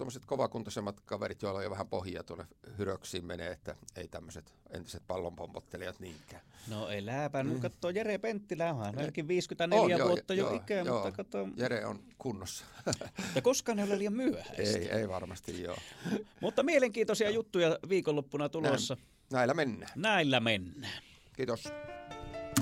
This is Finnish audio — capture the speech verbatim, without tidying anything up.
tuommoiset kovakuntoisemmat kaverit, joilla on jo vähän pohjia tuonne hyröksiin menee, että ei tämmöiset entiset pallonpompottelijat niinkään. No ei lääpä, nyt katsoo Jere Penttilä, onhan hänelläkin viisikymmentäneljä on, vuotta jo, jo ikää, joo, mutta kato. Jere on kunnossa. Mutta koskaan ei ole liian myöhäistä. Ei, ei varmasti joo. Mutta mielenkiintoisia juttuja viikonloppuna tulossa. Näillä mennään. Näillä mennään. Kiitos.